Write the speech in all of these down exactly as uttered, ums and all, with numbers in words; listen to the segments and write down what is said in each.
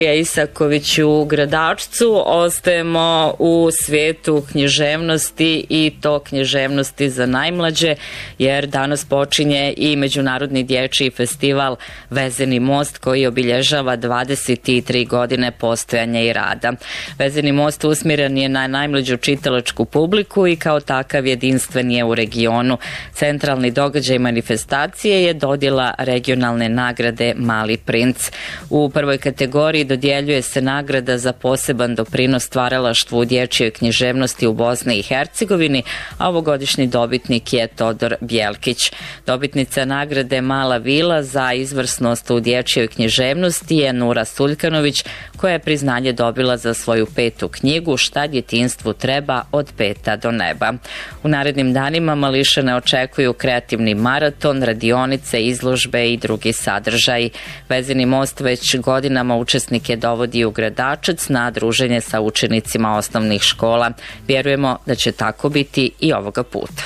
Isaković u Gradačcu. Ostajemo u svijetu književnosti i to književnosti za najmlađe, jer danas počinje i Međunarodni dječji festival Vezeni most koji obilježava dvadeset tri godine postojanja i rada. Vezeni most usmjeren je na najmlađu čitalačku publiku i kao takav jedinstven je u regionu. Centralni događaj manifestacije je dodjela regionalne nagrade Mali princ. U prvoj kategoriji dodjeljuje se nagrada za poseban doprinos stvaralaštvu u dječjoj književnosti u Bosni i Hercegovini, a ovogodišnji dobitnik je Todor Bjelkić. Dobitnica nagrade Mala vila za izvrsnost u dječjoj književnosti je Nura Suljkanović, koja je priznanje dobila za svoju petu knjigu Šta djetinjstvu treba od peta do neba. U narednim danima mališane očekuju kreativni maraton, radionice, izložbe i drugi sadržaji. Vezeni most već godinama učesnike dovodi u Gradačac na druženje sa učenicima osnovnih škola. Vjerujemo da će tako biti i ovoga puta.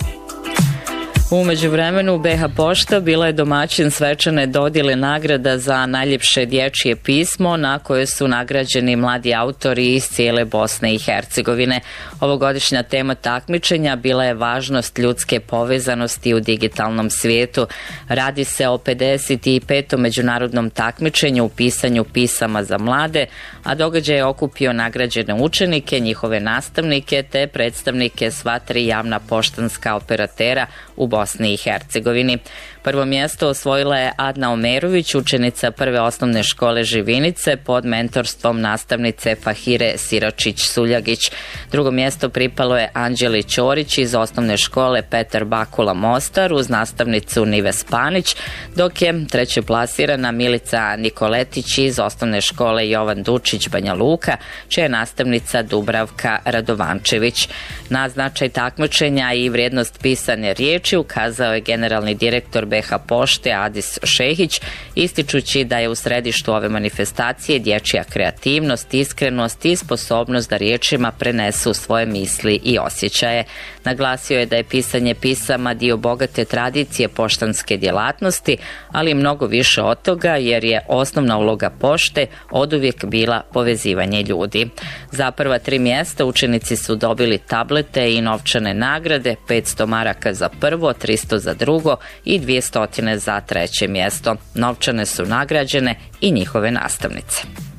U međuvremenu be ha Pošta bila je domaćin svečane dodjele nagrada za najljepše dječje pismo, na koje su nagrađeni mladi autori iz cijele Bosne i Hercegovine. Ovogodišnja tema takmičenja bila je važnost ljudske povezanosti u digitalnom svijetu. Radi se o pedeset petom međunarodnom takmičenju u pisanju pisama za mlade, a događaj je okupio nagrađene učenike, njihove nastavnike te predstavnike sva tri javna poštanska operatera u Bosni i Hercegovini. Prvo mjesto osvojila je Adna Omerović, učenica prve osnovne škole Živinice pod mentorstvom nastavnice Fahire Siračić-Suljagić. Drugo mjesto pripalo je Anđeli Ćorić iz osnovne škole Petar Bakula Mostar uz nastavnicu Nive Spanić, dok je treće plasirana Milica Nikoletić iz osnovne škole Jovan Dučić Banja Luka, čija je nastavnica Dubravka Radovančević. Na značaj takmičenja i vrijednost pisane riječi ukazao je generalni direktor be ha Pošte Adis Šehić, ističući da je u središtu ove manifestacije dječja kreativnost, iskrenost i sposobnost da riječima prenesu svoje misli i osjećaje. Naglasio je da je pisanje pisama dio bogate tradicije poštanske djelatnosti, ali i mnogo više od toga, jer je osnovna uloga pošte oduvijek bila povezivanje ljudi. Za prva tri mjesta učenici su dobili tablete i novčane nagrade, petsto maraka za prvo, tristo za drugo i dvjesto za treće mjesto. Novčane su nagrađene i njihove nastavnice.